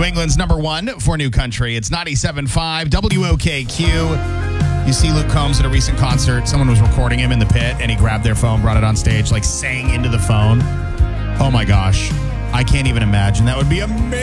England's number one for New Country. It's 97.5 WOKQ. You see Luke Combs at a recent concert. Someone was recording him in the pit, and he grabbed their phone, brought it on stage, like sang into the phone. Oh my gosh. I can't even imagine. That would be amazing.